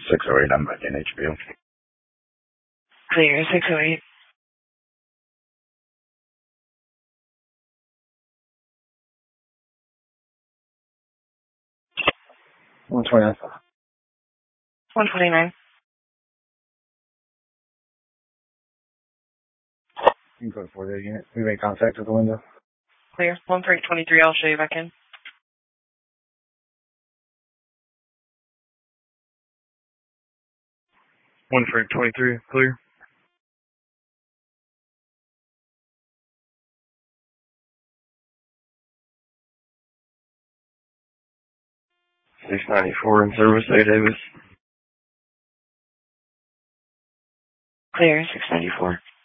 608, I'm back in HBO. Clear, 608. $129. 129. You can go to 48 unit. We made contact with the window. Clear, 1323, I'll show you back in. 1323, clear. $694 in service, A. Davis. Clear, 694.